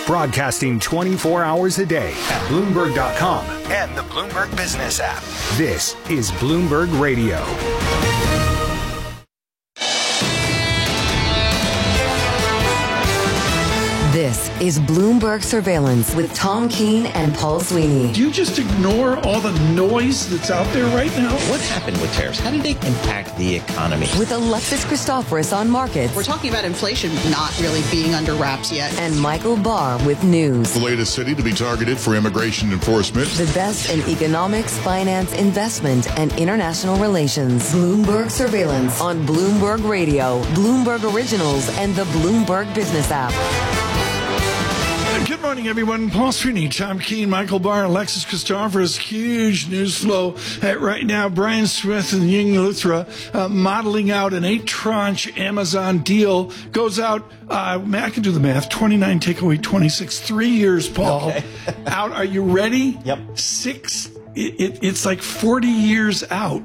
Broadcasting 24 hours a day at Bloomberg.com and the Bloomberg Business app. This is Bloomberg Radio. This is Bloomberg Surveillance with Tom Keene and Paul Sweeney. Do you just ignore all the noise that's out there right now? What happened with tariffs? How did they impact the economy? With Alexis Christoforous on markets. We're talking about inflation not really being under wraps yet. And Michael Barr with news. The latest city to be targeted for immigration enforcement. The best in economics, finance, investment, and international relations. Bloomberg Surveillance on Bloomberg Radio, Bloomberg Originals, and the Bloomberg Business app. Good morning, everyone. Paul Sweeney, Tom Keene, Michael Barr, Alexis Christoforous. Huge news flow right now. Brian Smith and Ying Luthra modeling out an 8-tranche Amazon deal. Goes out, I can do the math, 29 take away 26, 3 years, Paul. Okay. Out. Are you ready? Yep. It's like 40 years out.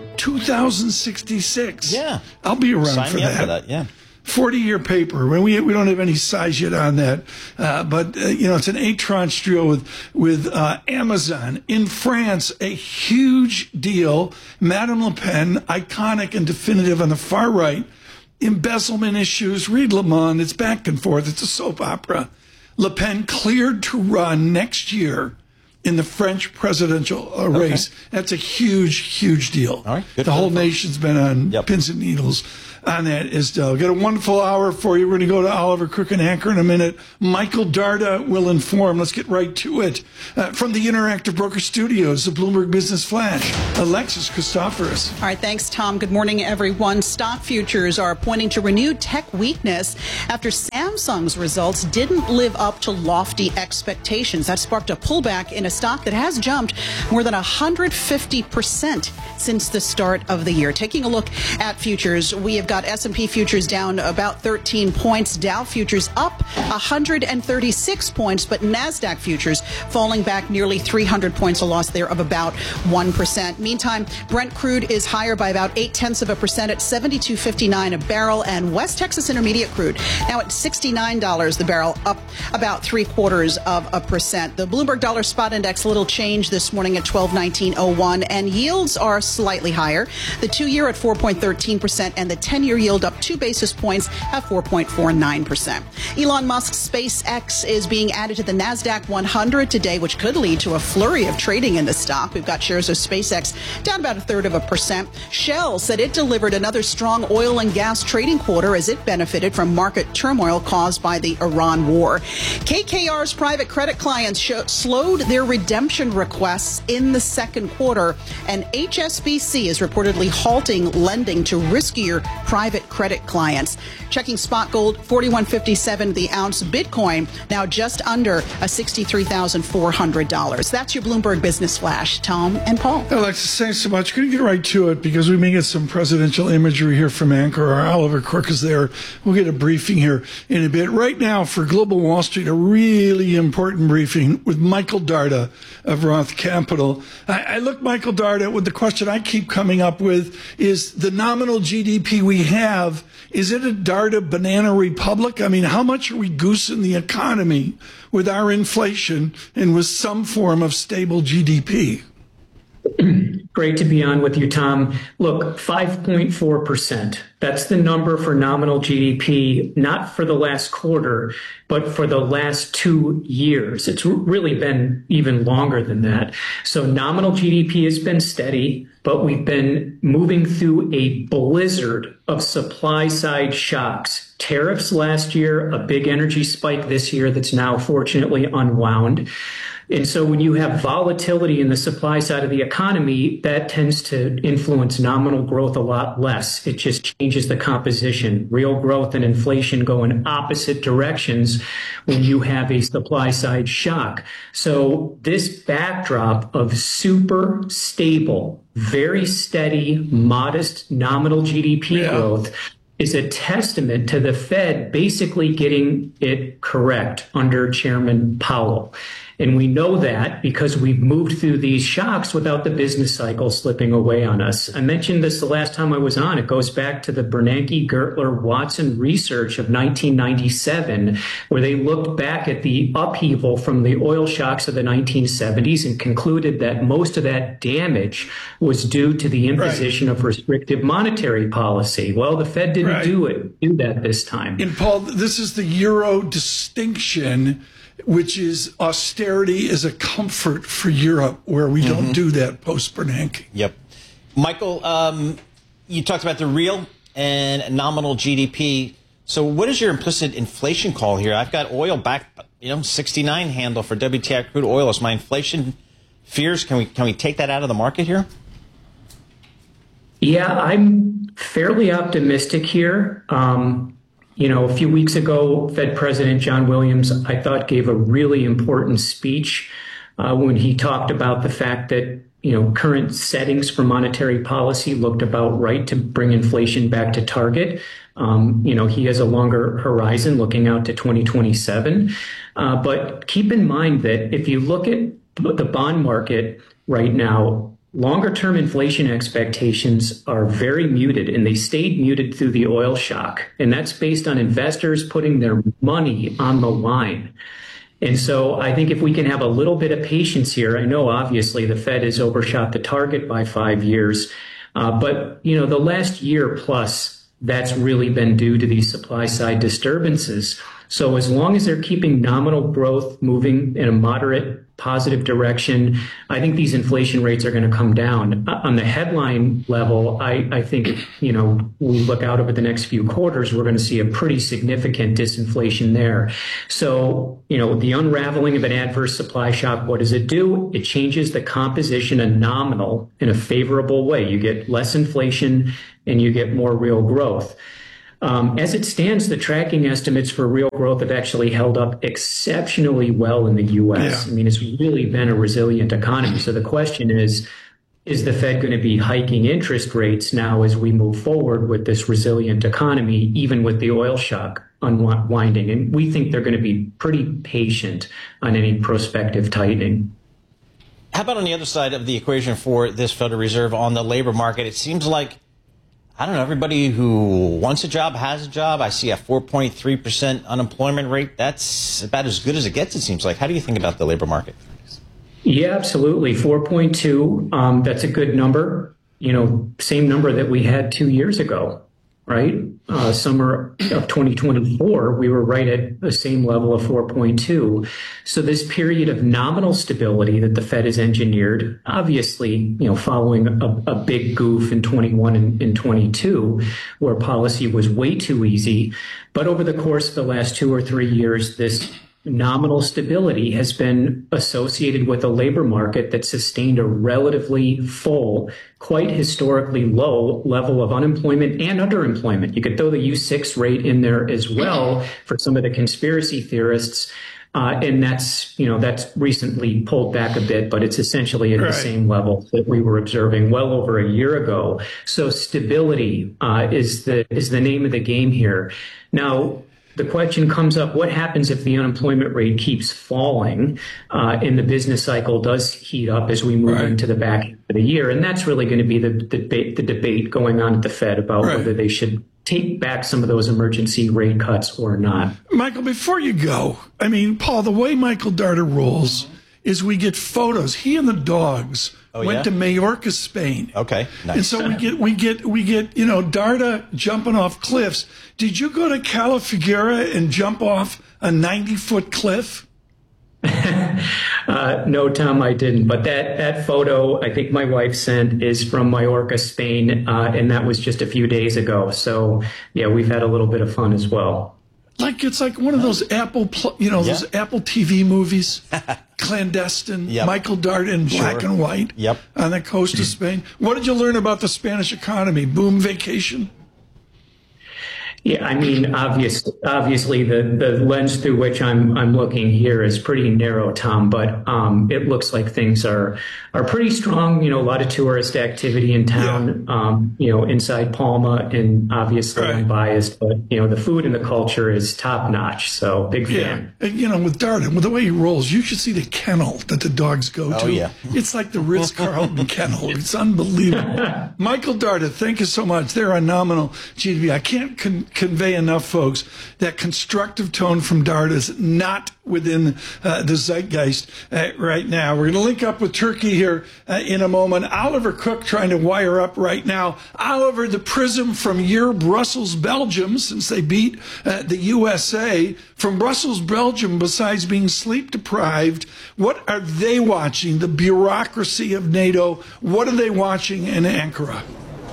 2066. Yeah. I'll be around Sign for me that. up for that, yeah. 40-year paper. We don't have any size yet on that, but it's an 8-tranche deal with Amazon in France. A huge deal. Madame Le Pen, iconic and definitive on the far right. Embezzlement issues. Read Le Monde. It's back and forth. It's a soap opera. Le Pen cleared to run next year in the French presidential race. Okay. That's a huge deal. All right. The whole nation's been on pins and needles on that. Got a wonderful hour for you. We're going to go to Oliver Crook and Anchor in a minute. Michael Darda will inform. Let's get right to it. From the Interactive Broker Studios, the Bloomberg Business Flash, Alexis Christoforous. All right, thanks, Tom. Good morning, everyone. Stock futures are pointing to renewed tech weakness after Samsung's results didn't live up to lofty expectations. That sparked a pullback in a stock that has jumped more than 150% since the start of the year. Taking a look at futures, we have got S&P futures down about 13 points, Dow futures up 136 points, but NASDAQ futures falling back nearly 300 points, a loss there of about 1%. Meantime, Brent crude is higher by about 0.8% at $72.59 a barrel, and West Texas Intermediate crude now at $69 the barrel, up about 0.75%. The Bloomberg Dollar Spot Index, little change this morning at 1219.01, and yields are slightly higher. The 2-year at 4.13% and the 10-year yield up 2 basis points at 4.49%. Elon Musk's SpaceX is being added to the NASDAQ 100 today, which could lead to a flurry of trading in the stock. We've got shares of SpaceX down about 0.33%. Shell said it delivered another strong oil and gas trading quarter as it benefited from market turmoil caused by the Iran war. KKR's private credit clients slowed their redemption requests in the second quarter, and HSBC is reportedly halting lending to riskier private credit clients. Checking spot gold, $41.57 the ounce. Bitcoin now just under $63,400. That's your Bloomberg Business Flash. Tom and Paul. Alexis, thanks so much. Going to get right to it because we may get some presidential imagery here from Anchor. Our Oliver Crook is there. We'll get a briefing here in a bit. Right now for Global Wall Street, a really important briefing with Michael Darda of Roth Capital. I look, Michael Darda, with the question I keep coming up with is the nominal GDP we have, is it a Darda banana republic? I mean, how much are we goosing the economy with our inflation and with some form of stable GDP? Great to be on with you, Tom. Look, 5.4%. That's the number for nominal GDP, not for the last quarter, but for the last 2 years. It's really been even longer than that. So nominal GDP has been steady, but we've been moving through a blizzard of supply side shocks. Tariffs last year, a big energy spike this year that's now fortunately unwound. And so when you have volatility in the supply side of the economy, that tends to influence nominal growth a lot less. It just changes the composition. Real growth and inflation go in opposite directions when you have a supply side shock. So this backdrop of super stable, very steady, modest nominal GDP growth is a testament to the Fed basically getting it correct under Chairman Powell. And we know that because we've moved through these shocks without the business cycle slipping away on us. I mentioned this the last time I was on. It goes back to the Bernanke, Gertler, Watson research of 1997, where they looked back at the upheaval from the oil shocks of the 1970s and concluded that most of that damage was due to the imposition of restrictive monetary policy. Well, the Fed didn't do that this time. And Paul, this is the Euro distinction, which is austerity is a comfort for Europe, where we don't do that post-Bernanke. Yep. Michael, you talked about the real and nominal GDP. So what is your implicit inflation call here? I've got oil back, 69 handle for WTI crude oil. Is my inflation fears? Can we take that out of the market here? Yeah, I'm fairly optimistic here. A few weeks ago, Fed President John Williams, I thought, gave a really important speech when he talked about the fact that, current settings for monetary policy looked about right to bring inflation back to target. He has a longer horizon looking out to 2027. But keep in mind that if you look at the bond market right now, longer-term inflation expectations are very muted, and they stayed muted through the oil shock. And that's based on investors putting their money on the line. And so I think if we can have a little bit of patience here, I know obviously the Fed has overshot the target by 5 years, but the last year plus, that's really been due to these supply-side disturbances. So as long as they're keeping nominal growth moving in a moderate positive direction, I think these inflation rates are going to come down. On the headline level, I think, we look out over the next few quarters, we're going to see a pretty significant disinflation there. So, the unraveling of an adverse supply shock, what does it do? It changes the composition of nominal in a favorable way. You get less inflation and you get more real growth. As it stands, the tracking estimates for real growth have actually held up exceptionally well in the U.S. Yeah. I mean, it's really been a resilient economy. So the question is the Fed going to be hiking interest rates now as we move forward with this resilient economy, even with the oil shock unwinding? And we think they're going to be pretty patient on any prospective tightening. How about on the other side of the equation for this Federal Reserve on the labor market? It seems like, I don't know, everybody who wants a job has a job. I see a 4.3% unemployment rate. That's about as good as it gets, it seems like. How do you think about the labor market? Yeah, absolutely. 4.2. That's a good number. Same number that we had 2 years ago, right? Summer of 2024, we were right at the same level of 4.2. So this period of nominal stability that the Fed has engineered, obviously, following a big goof in 21 and 22, where policy was way too easy. But over the course of the last 2 or 3 years, this nominal stability has been associated with a labor market that sustained a relatively full, quite historically low level of unemployment and underemployment. You could throw the U6 rate in there as well for some of the conspiracy theorists. And that's recently pulled back a bit, but it's essentially at the same level that we were observing well over a year ago. So stability is the name of the game here. Now, the question comes up, what happens if the unemployment rate keeps falling and the business cycle does heat up as we move into the back end of the year? And that's really going to be the debate going on at the Fed about whether they should take back some of those emergency rate cuts or not. Michael, before you go, Paul, the way Michael Darda rules is we get photos. He and the dogs went to Majorca, Spain. Okay, nice. And so we get Darda jumping off cliffs. Did you go to Cala Figuera and jump off a 90-foot cliff? No, Tom, I didn't. But that photo I think my wife sent is from Majorca, Spain, and that was just a few days ago. So, yeah, we've had a little bit of fun as well. It's like one of those Apple TV movies, Clandestine, Michael Darda in black and white on the coast of Spain. What did you learn about the Spanish economy? Boom vacation? Yeah, I mean, obviously, the lens through which I'm looking here is pretty narrow, Tom. But it looks like things are pretty strong. A lot of tourist activity in town. Yeah. Inside Palma, and obviously I'm biased, but the food and the culture is top notch. So big fan. And, with Darden, with the way he rolls, you should see the kennel that the dogs go to. Yeah. It's like the Ritz-Carlton kennel. It's unbelievable. Michael Darden, thank you so much. They're a nominal GDP. I can't convey enough, folks, that constructive tone from Darden is not within the zeitgeist right now. We're going to link up with Turkey here in a moment. Oliver Cook trying to wire up right now. Oliver, the prism from your Brussels, Belgium, since they beat the USA. From Brussels, Belgium, besides being sleep deprived, what are they watching? The bureaucracy of NATO. What are they watching in Ankara?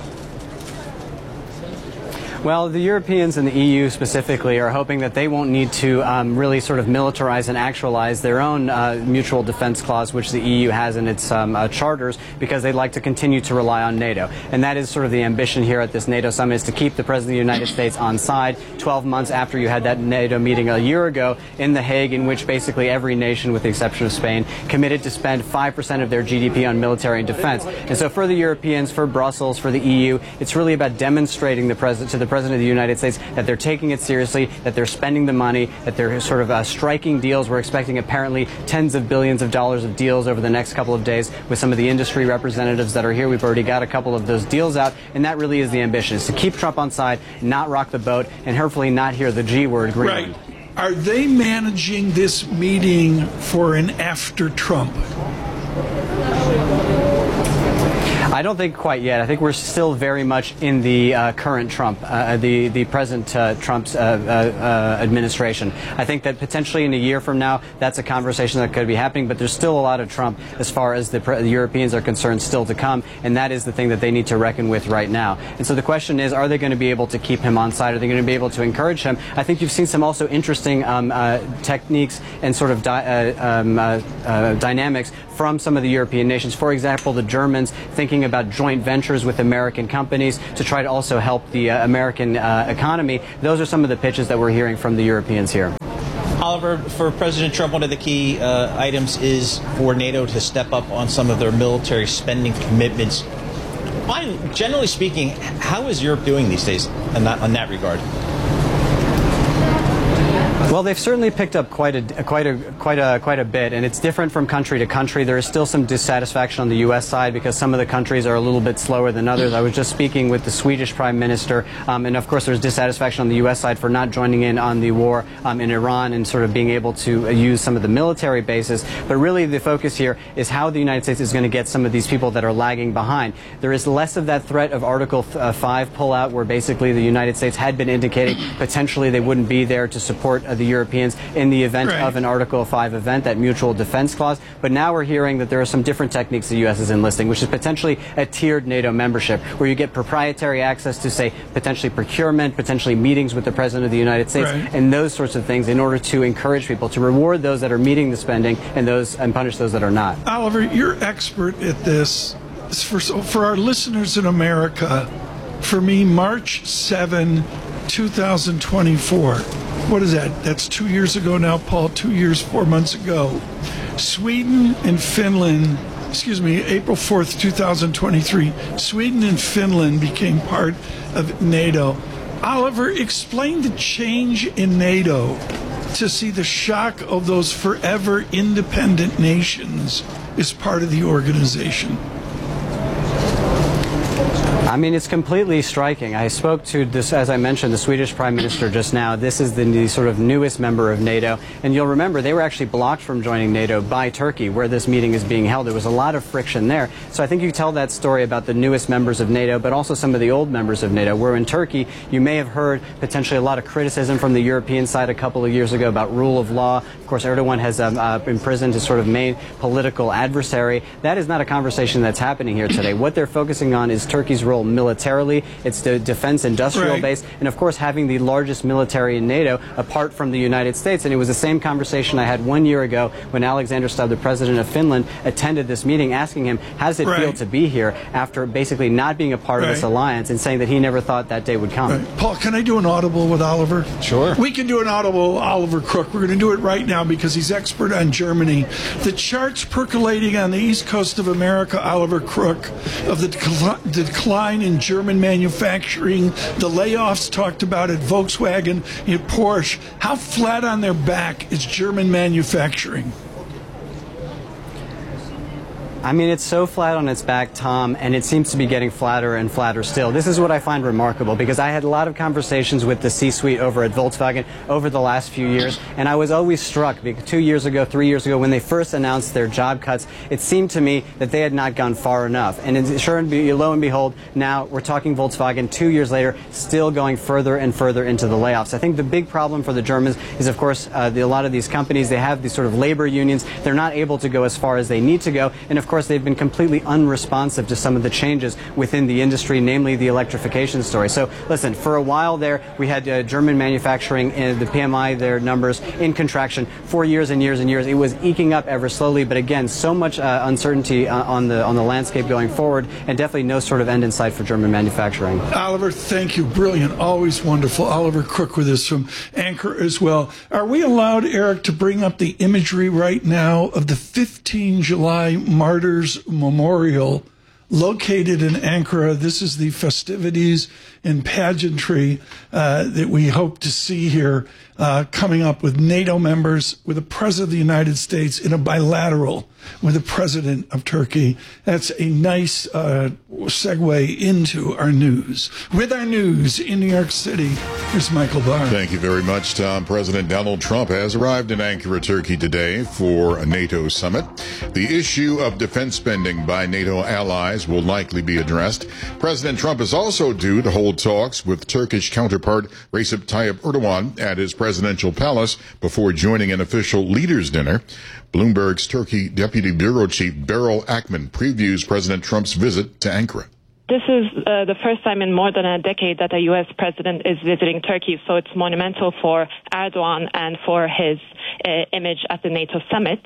Well, the Europeans and the EU specifically are hoping that they won't need to really sort of militarize and actualize their own mutual defense clause, which the EU has in its charters, because they'd like to continue to rely on NATO. And that is sort of the ambition here at this NATO summit, is to keep the President of the United States on side 12 months after you had that NATO meeting a year ago in The Hague, in which basically every nation, with the exception of Spain, committed to spend 5% of their GDP on military and defense. And so for the Europeans, for Brussels, for the EU, it's really about demonstrating to the President of the United States that they're taking it seriously, that they're spending the money, that they're sort of striking deals. We're expecting apparently tens of billions of dollars of deals over the next couple of days with some of the industry representatives that are here. We've already got a couple of those deals out, and that really is the ambition, is to keep Trump on side, not rock the boat, and hopefully not hear the G word, Greenland. Right. Are they managing this meeting for an after Trump? I don't think quite yet. I think we're still very much in the current Trump, the present Trump's administration. I think that potentially in a year from now, that's a conversation that could be happening, but there's still a lot of Trump as far as the Europeans are concerned still to come, and that is the thing that they need to reckon with right now. And so the question is, are they going to be able to keep him on side? Are they going to be able to encourage him? I think you've seen some also interesting techniques and sort of dynamics from some of the European nations. For example, the Germans thinking about joint ventures with American companies to try to also help the American economy. Those are some of the pitches that we're hearing from the Europeans here. Oliver, for President Trump, one of the key items is for NATO to step up on some of their military spending commitments. Generally speaking, how is Europe doing these days on that regard? Well, they've certainly picked up quite a bit, and it's different from country to country. There is still some dissatisfaction on the U.S. side because some of the countries are a little bit slower than others. I was just speaking with the Swedish Prime Minister, and of course there's dissatisfaction on the U.S. side for not joining in on the war in Iran and sort of being able to use some of the military bases. But really the focus here is how the United States is going to get some of these people that are lagging behind. There is less of that threat of Article 5 pullout, where basically the United States had been indicating potentially they wouldn't be there to support the Europeans in the event of an Article 5 event, that mutual defense clause. But now we're hearing that there are some different techniques the U.S. is enlisting, which is potentially a tiered NATO membership, where you get proprietary access to, say, potentially procurement, potentially meetings with the President of the United States, and those sorts of things, in order to encourage people to reward those that are meeting the spending and punish those that are not. Oliver, you're expert at this. For our listeners in America, for me, March 7, 2024. What is that? That's 2 years ago now, Paul. 2 years, 4 months ago. Sweden and Finland, April 4th, 2023. Sweden and Finland became part of NATO. Oliver, explain the change in NATO to see the shock of those forever independent nations as part of the organization. I mean, it's completely striking. I spoke to this, as I mentioned, the Swedish Prime Minister just now. This is the sort of newest member of NATO. And you'll remember they were actually blocked from joining NATO by Turkey, where this meeting is being held. There was a lot of friction there. So I think you tell that story about the newest members of NATO, but also some of the old members of NATO, where in Turkey, you may have heard potentially a lot of criticism from the European side a couple of years ago about rule of law. Of course, Erdogan has imprisoned his sort of main political adversary. That is not a conversation that's happening here today. What they're focusing on is Turkey's role neutral militarily. It's the defense industrial base. And, of course, having the largest military in NATO apart from the United States. And it was the same conversation I had 1 year ago when Alexander Stubb, the president of Finland, attended this meeting, asking him, how does it feel to be here after basically not being a part of this alliance, and saying that he never thought that day would come. Paul, can I do an audible with Oliver? Sure. We can do an audible with Oliver Crook. We're going to do it right now because he's expert on Germany. The charts percolating on the east coast of America, Oliver Crook, of the decline in German manufacturing, the layoffs talked about at Volkswagen, at Porsche. How flat on their back is German manufacturing? I mean, it's so flat on its back, Tom, and it seems to be getting flatter and flatter still. This is what I find remarkable, because I had a lot of conversations with the C-suite over at Volkswagen over the last few years, and I was always struck, because 2 years ago, 3 years ago, when they first announced their job cuts, it seemed to me that they had not gone far enough. And sure and lo and behold, now we're talking Volkswagen 2 years later, still going further and further into the layoffs. I think the big problem for the Germans is, of course, a lot of these companies, they have these sort of labor unions. They're not able to go as far as they need to go, and of course, they've been completely unresponsive to some of the changes within the industry, namely the electrification story. So, listen, for a while there, we had German manufacturing and the PMI, their numbers in contraction for years and years and years. It was eking up ever slowly, but again, so much uncertainty on the landscape going forward, and definitely no sort of end in sight for German manufacturing. Oliver, thank you. Brilliant. Always wonderful. Oliver Crook with us from Anchor as well. Are we allowed, Eric, to bring up the imagery right now of the 15 July Martyrs Memorial located in Ankara? This is the festivities and pageantry that we hope to see here coming up with NATO members, with the President of the United States in a bilateral with the President of Turkey. That's a nice segue into our news. With our news in New York City, here's Michael Barr. Thank you very much, Tom. President Donald Trump has arrived in Ankara, Turkey today for a NATO summit. The issue of defense spending by NATO allies will likely be addressed. President Trump is also due to hold talks with Turkish counterpart Recep Tayyip Erdogan at his presidential palace before joining an official leaders' dinner. Bloomberg's Turkey Deputy Bureau Chief Beryl Akman previews President Trump's visit to Ankara. This is the first time in more than a decade that a U.S. president is visiting Turkey, so it's monumental for Erdogan and for his image at the NATO summit.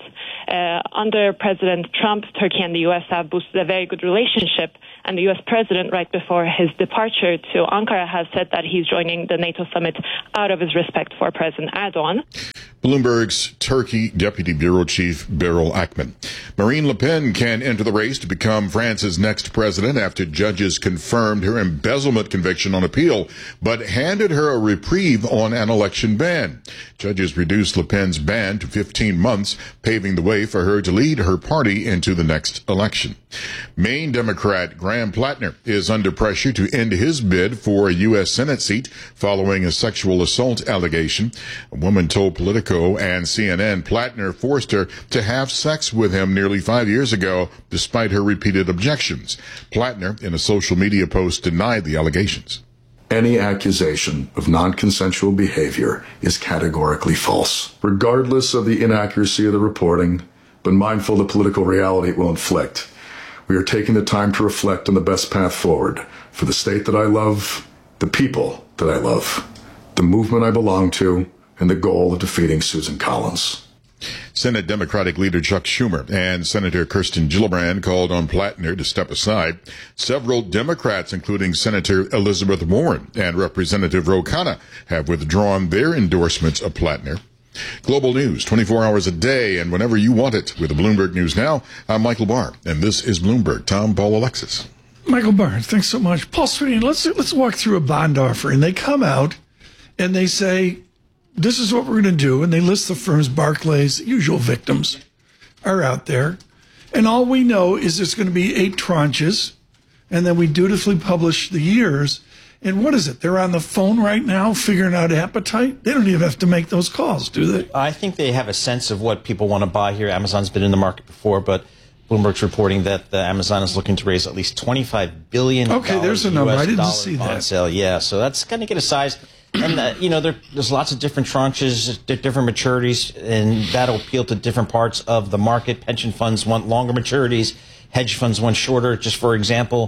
Under President Trump, Turkey and the U.S. have boosted a very good relationship, and the U.S. president, right before his departure to Ankara, has said that he's joining the NATO summit out of his respect for President Erdogan. Bloomberg's Turkey Deputy Bureau Chief Beryl Akman. Marine Le Pen can enter the race to become France's next president after judges confirmed her embezzlement conviction on appeal, but handed her a reprieve on an election ban. Judges reduced Le Pen's ban to 15 months, paving the way for her to lead her party into the next election. Maine Democrat Graham Plattner is under pressure to end his bid for a U.S. Senate seat following a sexual assault allegation. A woman told Politico and CNN Plattner forced her to have sex with him nearly 5 years ago, despite her repeated objections. Plattner, in a social media post, denied the allegations. Any accusation of non-consensual behavior is categorically false, regardless of the inaccuracy of the reporting, but mindful of the political reality it will inflict. We are taking the time to reflect on the best path forward for the state that I love, the people that I love, the movement I belong to, and the goal of defeating Susan Collins. Senate Democratic leader Chuck Schumer and Senator Kirsten Gillibrand called on Plattner to step aside. Several Democrats, including Senator Elizabeth Warren and Representative Ro Khanna, have withdrawn their endorsements of Plattner. Global news 24 hours a day and whenever you want it with the Bloomberg News Now. I'm Michael Barr, and this is Bloomberg. Tom, Paul, Alexis. Michael Barr, thanks so much. Paul Sweeney, let's walk through a bond offering. They come out and they say, this is what we're going to do. And they list the firms. Barclays, usual victims are out there. And all we know is it's going to be 8 tranches. And then we dutifully publish the years. And what is it? They're on the phone right now figuring out appetite? They don't even have to make those calls, do they? I think they have a sense of what people want to buy here. Amazon's been in the market before, but Bloomberg's reporting that Amazon is looking to raise at least $25 billion. Okay, there's a number. I didn't see that. Sale. Yeah, so that's going to get a size. And, there's lots of different tranches, different maturities, and that'll appeal to different parts of the market. Pension funds want longer maturities. Hedge funds want shorter. Just for example,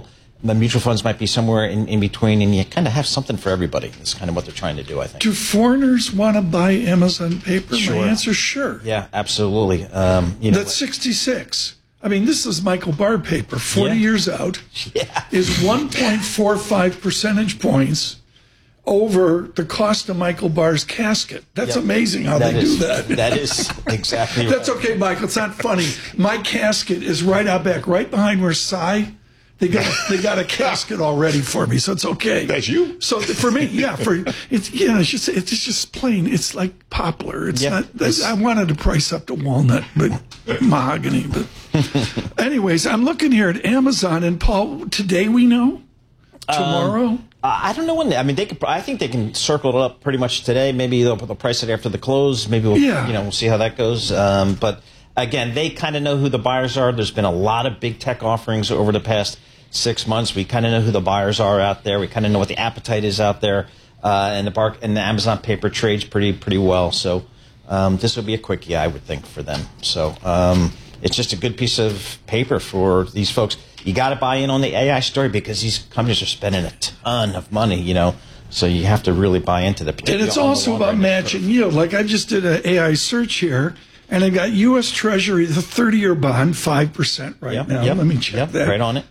the mutual funds might be somewhere in between, and you kind of have something for everybody. That's kind of what they're trying to do, I think. Do foreigners want to buy Amazon paper? Sure. My answer is sure. Yeah, absolutely. That's 66. I mean, this is Michael Barr paper, 40 years out, is 1.45 percentage points over the cost of Michael Barr's casket. That's amazing how they do that. That is exactly right. That's okay, Michael. It's not funny. My casket is right out back, right behind where Cy. They got a casket all ready for me, so it's okay. That's you? So for me, it's just plain. It's like poplar. It's not. I wanted to price up to walnut, but mahogany. But anyways, I'm looking here at Amazon, and Paul, today we know. Tomorrow. I don't know when. I think they can circle it up pretty much today. Maybe they'll price it after the close. Maybe we'll see how that goes. But again, they kind of know who the buyers are. There's been a lot of big tech offerings over the past 6 months. We kind of know who the buyers are out there. We kind of know what the appetite is out there. And the Amazon paper trades pretty well. So this will be a quickie, I would think, for them. So it's just a good piece of paper for these folks. You got to buy in on the AI story because these companies are spending a ton of money, so you have to really buy into the. And it's also about matching yield. Like I just did an AI search here, and I got U.S. Treasury, the 30-year bond, 5% right now. Let me check that. Right on it.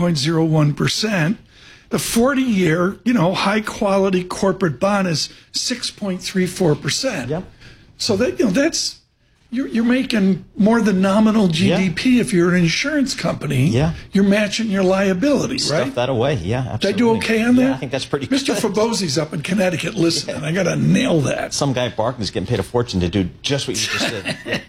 5.01%. The 40-year, high-quality corporate bond is 6.34%. Yep. So that's. You're making more than nominal GDP if you're an insurance company. Yeah. You're matching your liability, right? Stuff that away, absolutely. Did I do okay on that? Yeah, I think that's pretty good. Mr. Fabozzi's up in Connecticut listening. I got to nail that. Some guy at Barclays getting paid a fortune to do just what you just did.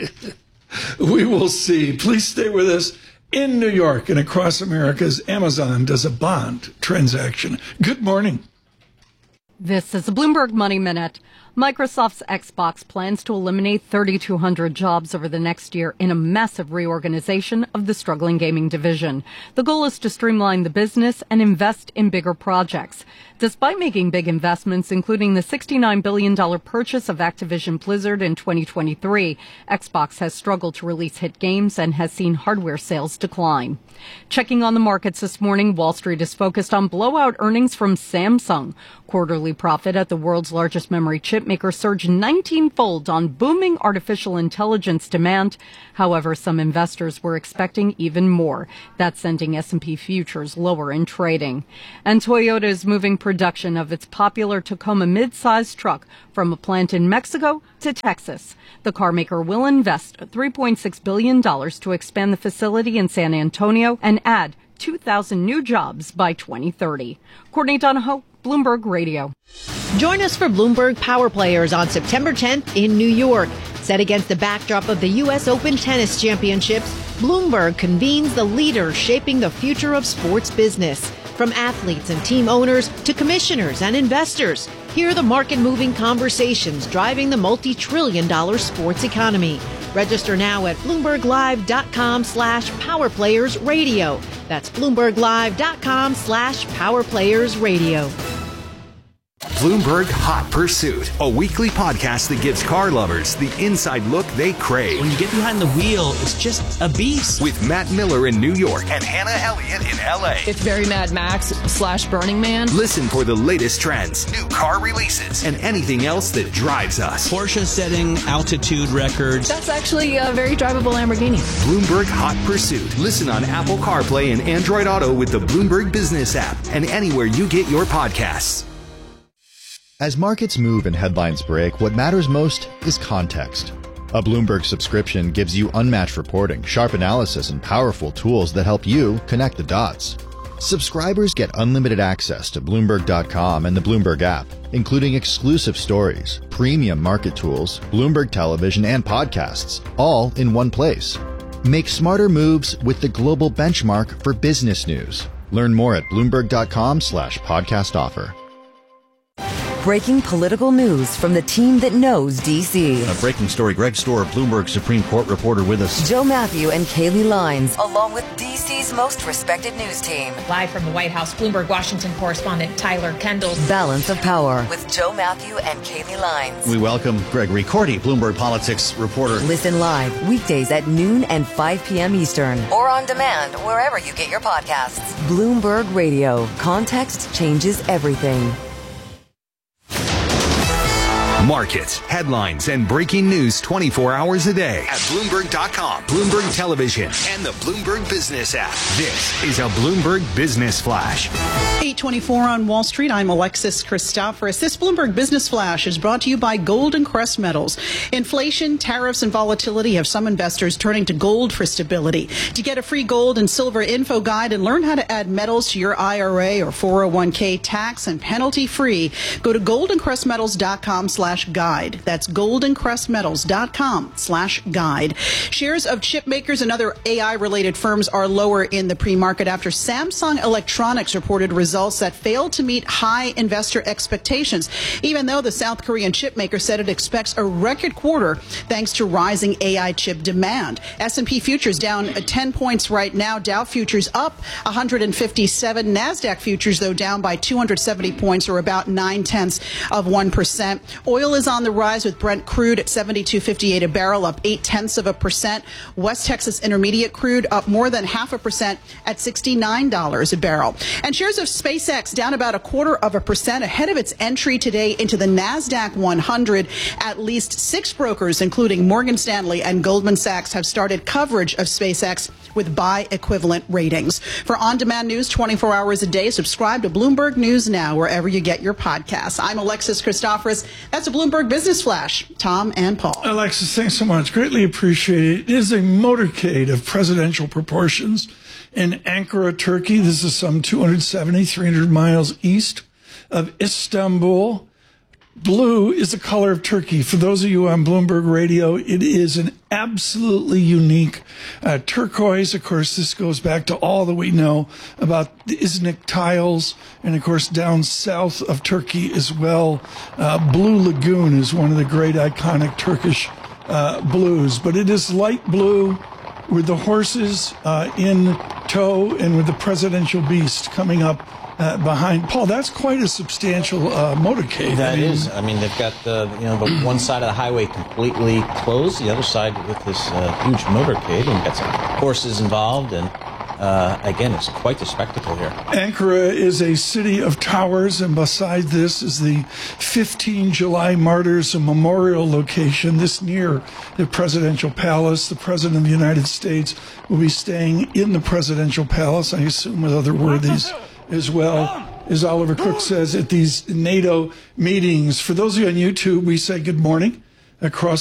We will see. Please stay with us. In New York and across America, as Amazon does a bond transaction. Good morning. This is the Bloomberg Money Minute. Microsoft's Xbox plans to eliminate 3,200 jobs over the next year in a massive reorganization of the struggling gaming division. The goal is to streamline the business and invest in bigger projects. Despite making big investments, including the $69 billion purchase of Activision Blizzard in 2023, Xbox has struggled to release hit games and has seen hardware sales decline. Checking on the markets this morning, Wall Street is focused on blowout earnings from Samsung. Quarterly profit at the world's largest memory chip maker surged 19-fold on booming artificial intelligence demand. However, some investors were expecting even more. That's sending S&P futures lower in trading. And Toyota is moving production of its popular Tacoma mid-sized truck from a plant in Mexico to Texas. The car maker will invest $3.6 billion to expand the facility in San Antonio and add 2,000 new jobs by 2030. Courtney Donahoe, Bloomberg Radio. Join us for Bloomberg Power Players on September 10th in New York. Set against the backdrop of the U.S. Open Tennis Championships, Bloomberg convenes the leaders shaping the future of sports business. From athletes and team owners to commissioners and investors, hear the market-moving conversations driving the multi-trillion-dollar sports economy. Register now at BloombergLive.com/PowerPlayersRadio. That's BloombergLive.com/PowerPlayersRadio. Bloomberg Hot Pursuit, a weekly podcast that gives car lovers the inside look they crave. When you get behind the wheel, it's just a beast. With Matt Miller in New York and Hannah Elliott in LA. It's very Mad Max / Burning Man. Listen for the latest trends, new car releases, and anything else that drives us. Porsche setting altitude records. That's actually a very drivable Lamborghini. Bloomberg Hot Pursuit. Listen on Apple CarPlay and Android Auto with the Bloomberg Business app and anywhere you get your podcasts. As markets move and headlines break, what matters most is context. A Bloomberg subscription gives you unmatched reporting, sharp analysis, and powerful tools that help you connect the dots. Subscribers get unlimited access to Bloomberg.com and the Bloomberg app, including exclusive stories, premium market tools, Bloomberg television, and podcasts, all in one place. Make smarter moves with the global benchmark for business news. Learn more at Bloomberg.com/podcast offer. Breaking political news from the team that knows D.C. A breaking story. Greg Stohr, Bloomberg Supreme Court reporter with us. Joe Matthew and Kaylee Lines, along with D.C.'s most respected news team. Live from the White House, Bloomberg Washington correspondent Tyler Kendall. Balance of Power with Joe Matthew and Kaylee Lines. We welcome Gregory Cordy, Bloomberg Politics reporter. Listen live weekdays at noon and 5 p.m. Eastern, or on demand wherever you get your podcasts. Bloomberg Radio. Context changes everything. Markets, headlines, and breaking news 24 hours a day at Bloomberg.com, Bloomberg Television, and the Bloomberg Business app. This is a Bloomberg Business Flash. 8:24 on Wall Street. I'm Alexis Christoforous. This Bloomberg Business Flash is brought to you by Golden Crest Metals. Inflation, tariffs, and volatility have some investors turning to gold for stability. To get a free gold and silver info guide and learn how to add metals to your IRA or 401k tax and penalty free, go to goldencrestmetals.com/guide. That's goldencrestmetals.com/guide. Shares of chip makers and other AI-related firms are lower in the pre-market after Samsung Electronics reported results that failed to meet high investor expectations, even though the South Korean chip maker said it expects a record quarter thanks to rising AI chip demand. S&P futures down 10 points right now. Dow futures up 157. NASDAQ futures, though, down by 270 points, or about 0.9%. Oil is on the rise with Brent crude at $72.58 a barrel, up 0.8%. West Texas Intermediate crude up more than 0.5% at $69 a barrel. And shares of SpaceX down about 0.25% ahead of its entry today into the NASDAQ 100. At least 6 brokers, including Morgan Stanley and Goldman Sachs, have started coverage of SpaceX with buy equivalent ratings. For on-demand news 24 hours a day, subscribe to Bloomberg News Now wherever you get your podcasts. I'm Alexis Christoforous. That's a Bloomberg Business Flash. Tom and Paul. Alexis, thanks so much. Greatly appreciated. It is a motorcade of presidential proportions in Ankara, Turkey. This is some 300 miles east of Istanbul. Blue is the color of Turkey. For those of you on Bloomberg Radio, it is an absolutely unique turquoise. Of course, this goes back to all that we know about the Iznik tiles. And, of course, down south of Turkey as well, Blue Lagoon is one of the great iconic Turkish blues. But it is light blue with the horses in tow and with the presidential beast coming up behind. Paul, that's quite a substantial motorcade. That is. I mean, they've got the one side of the highway completely closed, the other side with this huge motorcade, and got some horses involved, and again, it's quite the spectacle here. Ankara is a city of towers, and beside this is the 15 July Martyrs Memorial location. This near the presidential palace. The President of the United States will be staying in the presidential palace, I assume with other worthies as well, as Oliver Cook says, at these NATO meetings. For those of you on YouTube, we say good morning across